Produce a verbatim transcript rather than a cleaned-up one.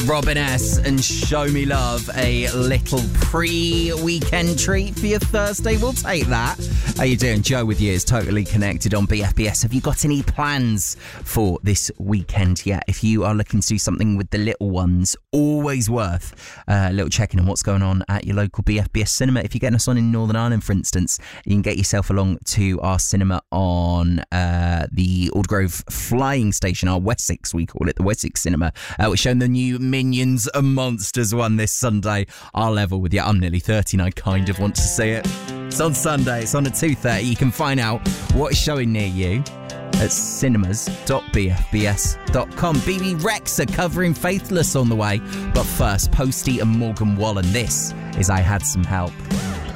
Robin S. and Show Me Love, a little pre-weekend treat for your Thursday. We'll take that. How you doing? Joe with you is Totally Connected on B F B S. Have you got any plans for this weekend yet? If you are looking to do something with the little ones, always worth a little checking on what's going on at your local B F B S cinema. If you're getting us on in Northern Ireland, for instance, you can get yourself along to our cinema on uh, the Aldergrove Flying Station, our Wessex, we call it, the Wessex Cinema. Uh, we're showing the new Minions and Monsters one this Sunday. I'll level with you. I'm nearly thirty and I kind of want to see it. It's on Sunday. It's on at two thirty. You can find out what's showing near you at cinemas dot b f b s dot com. B B Rex are covering Faithless on the way. But first, Posty and Morgan Wallen. This is I Had Some Help.